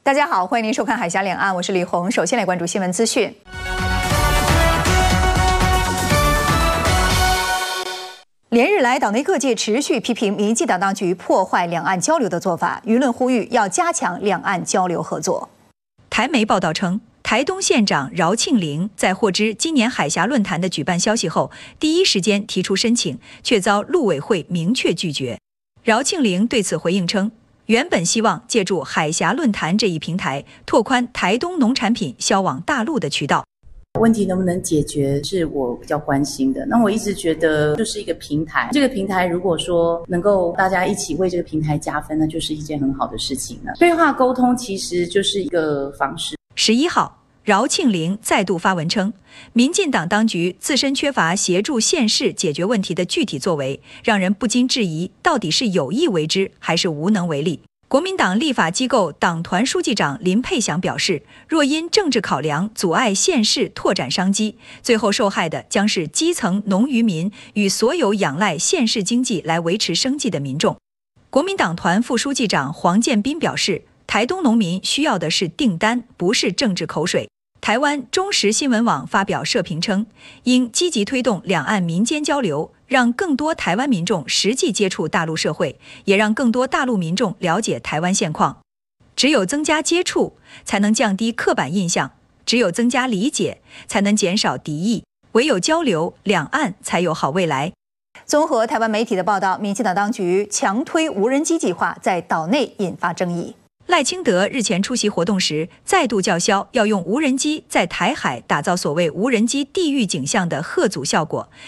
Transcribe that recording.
大家好，欢迎您收看《海峡两岸》，我是李红。首先来关注新闻资讯。连日来，岛内各界持续批评民进党当局破坏两岸交流的做法，舆论呼吁要加强两岸交流合作。 台媒报道称，台东县长饶庆铃在获知今年海峡论坛的举办消息后，第一时间提出申请，却遭陆委会明确拒绝。饶庆铃对此回应称，原本希望借助海峡论坛这一平台，拓宽台东农产品销往大陆的渠道。 问题能不能解决是我比较关心的。那我一直觉得就是一个平台，这个平台如果说能够大家一起为这个平台加分，那就是一件很好的事情了。对话沟通其实就是一个方式。 11号，饶庆铃再度发文称，民进党当局自身缺乏协助县市解决问题的具体作为，让人不禁质疑到底是有意为之还是无能为力。国民党立法机构党团书记长林佩祥表示，若因政治考量阻碍县市拓展商机，最后受害的将是基层农渔民与所有仰赖县市经济来维持生计的民众。国民党团副书记长黄建斌表示，台东农民需要的是订单，不是政治口水。台湾中时新闻网发表社评称，应积极推动两岸民间交流，让更多台湾民众实际接触大陆社会，也让更多大陆民众了解台湾现况。只有增加接触，才能降低刻板印象；只有增加理解，才能减少敌意；唯有交流，两岸才有好未来。 综合台湾媒体的报道，民进党当局强推无人机计划，在岛内引发争议。 赖清德日前出席活动时，再度叫嚣要用无人机在台海打造所谓无人机地狱景象的吓阻效果，